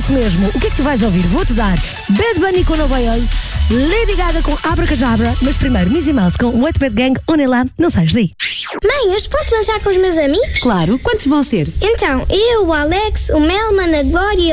isso mesmo. O que é que tu vais ouvir? Vou-te dar Bad Bunny com Nova York, Lady Gaga com Abracadabra, mas primeiro Missy Mouse com Wet Bad Gang, Onelá, não sais daí. Mãe, hoje posso lanchar com os meus amigos? Claro, quantos vão ser? Então, eu, o Alex, o Melman, a Glória